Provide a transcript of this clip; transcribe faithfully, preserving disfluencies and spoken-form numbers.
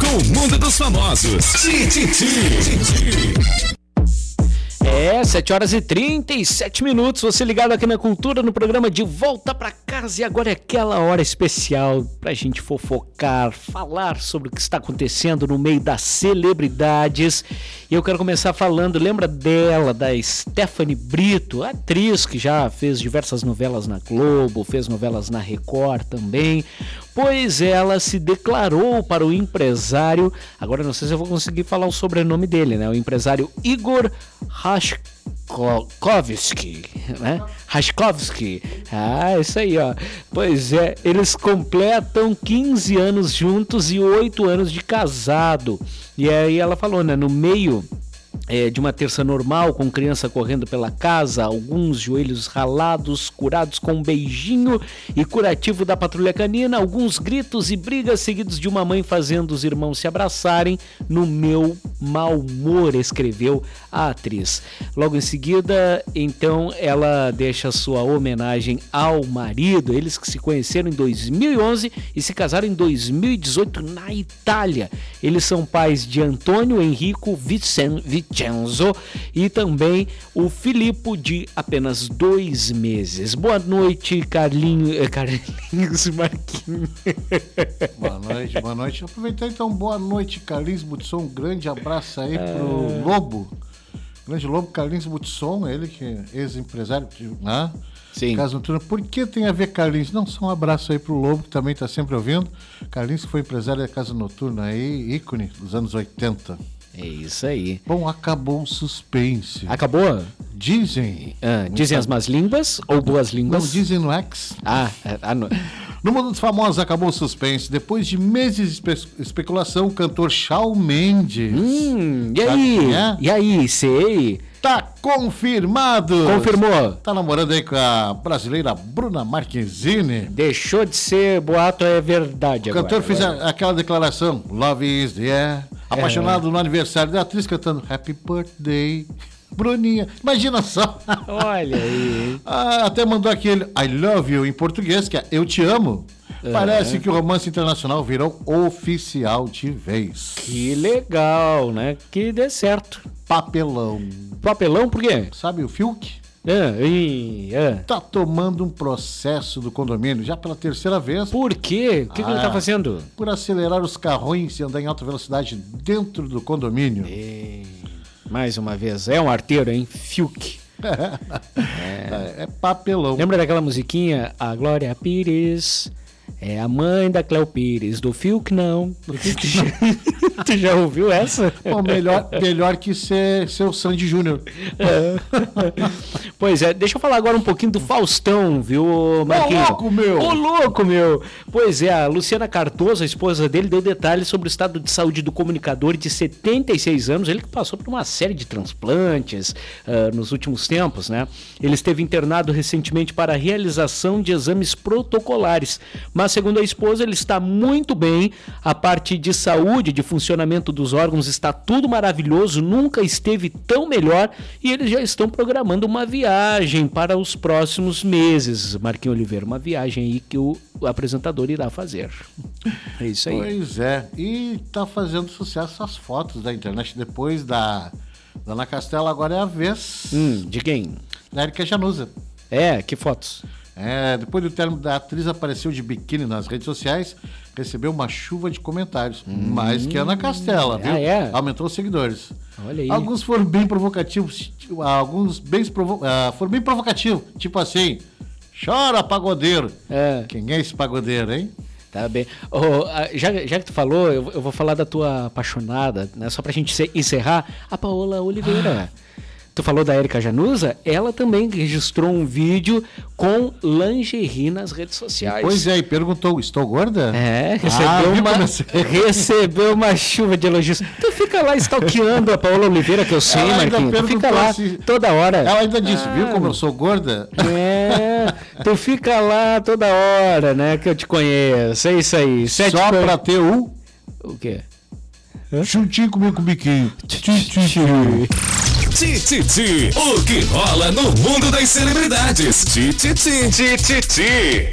no mundo dos famosos. Tititi. É, sete horas e trinta e sete minutos, você ligado aqui na Cultura, no programa De Volta Pra Casa, e agora é aquela hora especial pra gente fofocar, falar sobre o que está acontecendo no meio das celebridades. E eu quero começar falando, lembra dela, da Stephanie Brito, atriz que já fez diversas novelas na Globo, fez novelas na Record também, pois ela se declarou para o empresário, agora não sei se eu vou conseguir falar o sobrenome dele, né? O empresário Igor Rashkovsky, né? Rashkovsky, ah, isso aí, ó. Pois é, eles completam quinze anos juntos e oito anos de casado. E aí ela falou, né? No meio É, de uma terça normal, com criança correndo pela casa, alguns joelhos ralados, curados com um beijinho e curativo da patrulha canina, alguns gritos e brigas seguidos de uma mãe fazendo os irmãos se abraçarem, no meu mau humor, escreveu a atriz. Logo em seguida, então, ela deixa sua homenagem ao marido, eles que se conheceram em dois mil e onze e se casaram em dois mil e dezoito na Itália. Eles são pais de Antônio Enrico Vicen, Vincenzo e também o Filippo, de apenas dois meses. Boa noite, Carlinhos, Carlinhos Marquinhos. Boa noite, boa noite. Aproveitar então, boa noite, Carlinhos Butson. Um grande abraço aí pro Lobo. Grande Lobo, Carlinhos Butson, ele que é ex-empresário, né? Sim. Casa Noturna. Por que tem a ver, Carlinhos? Não, só um abraço aí pro Lobo, que também tá sempre ouvindo. Carlinhos que foi empresário da Casa Noturna aí, ícone dos anos oitenta. É isso aí. Bom, acabou o suspense. Acabou? Dizem. Ah, dizem as más línguas ou boas línguas? Não, dizem no X. Ah, ah no... No mundo dos famosos acabou o suspense. Depois de meses de espe- especulação, o cantor Shawn Mendes. Hum, e aí? É? E aí, sei? Tá confirmado! Confirmou. Tá namorando aí com a brasileira Bruna Marquezine. Deixou de ser boato, é verdade O agora. cantor fez agora. a, aquela declaração: Love is the air. Apaixonado no aniversário da atriz cantando Happy Birthday, Bruninha. Imagina só. Olha aí. Ah, até mandou aquele I love you em português, que é Eu te amo. É. Parece que o romance internacional virou oficial de vez. Que legal, né? Que dê certo. Papelão. Papelão por quê? Sabe o Fiuk? Ah, e, ah. Tá tomando um processo do condomínio já pela terceira vez Por quê? O que, que ele tá Ah. fazendo? por acelerar os carrões e andar em alta velocidade dentro do condomínio. E... Mais uma vez, é um arteiro, hein? Fiuk. É, é papelão. Lembra daquela musiquinha? A Glória Pires é a mãe da Cléo Pires. Do Fiuk, não. Do Fiuk, não. Tu já ouviu essa? Bom, melhor, melhor que ser, ser o Sandy Júnior. Pois é, deixa eu falar agora um pouquinho do Faustão, viu, Marquinhos? Ô, louco, meu! Ô, louco, meu! Pois é, a Luciana Cardoso, a esposa dele, deu detalhes sobre o estado de saúde do comunicador de setenta e seis anos, ele que passou por uma série de transplantes uh, nos últimos tempos, né? Ele esteve internado recentemente para a realização de exames protocolares, mas segundo a esposa, ele está muito bem, a parte de saúde, de funcionamento dos órgãos está tudo maravilhoso, nunca esteve tão melhor e eles já estão programando uma viagem para os próximos meses. Marquinhos Oliveira, uma viagem aí que o apresentador irá fazer. É isso aí. Pois é, e tá fazendo sucesso as fotos da internet depois da da Ana Castela, agora é a vez Hum, de quem? da Érica Januza. É, que fotos? É, depois do término da atriz apareceu de biquíni nas redes sociais, recebeu uma chuva de comentários, hum, mais que a Ana Castela, viu? Ah, é? Aumentou os seguidores. Olha aí. Alguns foram bem provocativos, alguns bem, provo uh, foram bem provocativos, tipo assim, chora pagodeiro. É. Quem é esse pagodeiro, hein? Tá bem. Oh, já, já que tu falou, eu, eu vou falar da tua apaixonada, né? Só pra gente encerrar, a Paola Oliveira. Ah. Tu falou da Érica Januza, ela também registrou um vídeo com lingerie nas redes sociais. Pois é, e perguntou, estou gorda? É, recebeu, ah, uma, recebeu uma chuva de elogios. Tu fica lá stalkeando a Paola Oliveira, que eu sei, ela Marquinhos. Tu fica lá se... toda hora. Ela ainda disse, ah, viu como eu sou gorda? É, tu fica lá toda hora, né, que eu te conheço. É isso aí. Sete Só per... pra ter o... O quê? Chutinho comigo com biquinho. Tititi. Tititi. O que rola no mundo das celebridades. Tititi. Tititi.